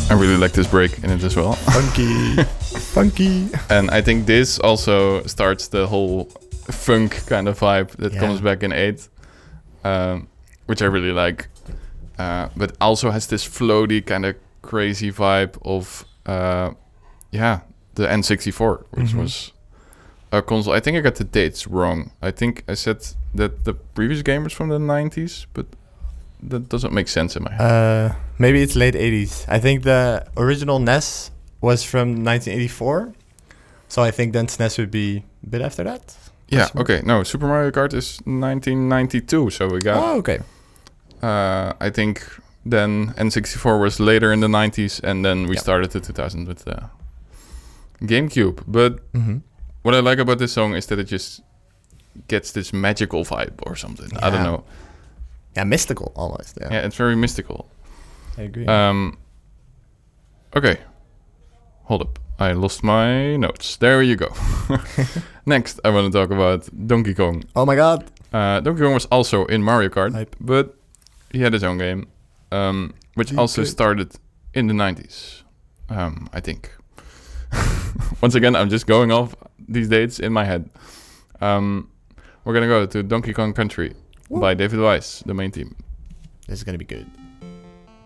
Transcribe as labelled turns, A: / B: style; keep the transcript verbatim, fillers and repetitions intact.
A: I really like this break in it as well.
B: Funky. Funky.
A: And I think this also starts the whole funk kind of vibe that
B: Yeah.
A: comes back in eight, um, which I really like. Uh, but also has this floaty kind of crazy vibe of, uh, yeah, the N sixty-four, which
B: Mhm.
A: was a console. I think I got the dates wrong. I think I said that the previous game was from the nineties, but that doesn't make sense in my head.
B: Uh, maybe it's late eighties. I think the original N E S was from nineteen eighty-four. So I think then S N E S would be a bit after that.
A: yeah,
B: Possible.
A: okay. No, Super Mario Kart is nineteen ninety-two, so we got...
B: Oh, okay.
A: Uh, I think then N sixty-four was later in the nineties, and then we
B: Yep.
A: started the two thousand with the GameCube. But
B: Mm-hmm.
A: what I like about this song is that it just gets this magical vibe or something. I don't
B: Yeah.
A: know.
B: Yeah, mystical almost. Yeah,
A: Yeah, it's very mystical.
B: I agree.
A: Um, okay, hold up. I lost my notes. There you go. Next, I want to talk about Donkey Kong.
B: oh my god.
A: Uh, Donkey Kong was also in Mario Kart,
B: Hype.
A: but he had his own game, um, which
B: He
A: also
B: could.
A: started in the nineties, um, I think. Once again, I'm just going off these dates in my head. Um, we're gonna go to Donkey Kong Country
B: Woo.
A: by David Wise, the main team.
B: This is gonna be good.